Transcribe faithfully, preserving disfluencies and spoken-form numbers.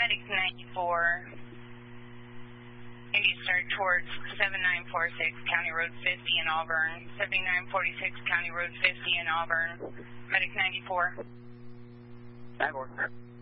Medic ninety-four. Maybe start towards seventy-nine forty-six County Road fifty in Auburn. seventy-nine forty-six County Road fifty in Auburn. Medic ninety-four. ninety-four.